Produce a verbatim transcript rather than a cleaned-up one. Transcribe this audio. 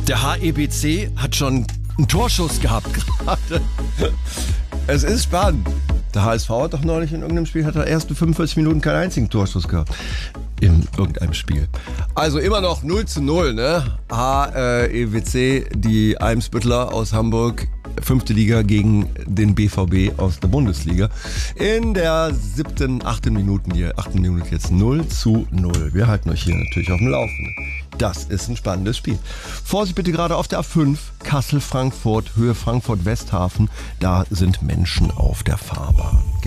Der H E B C hat schon einen Torschuss gehabt gerade. Es ist spannend. Der H S V hat doch neulich in irgendeinem Spiel, hat er erste fünfundvierzig Minuten keinen einzigen Torschuss gehabt. In irgendeinem Spiel. Also immer noch null zu null, ne? H E B C, die Eimsbüttler aus Hamburg, fünfte Liga gegen den B V B aus der Bundesliga. In der siebten, achten Minuten hier, achten Minute jetzt null zu null. Wir halten euch hier natürlich auf dem Laufenden. Das ist ein spannendes Spiel. Vorsicht bitte gerade auf der A fünf, Kassel-Frankfurt, Höhe Frankfurt-Westhafen. Da sind Menschen auf der Fahrbahn.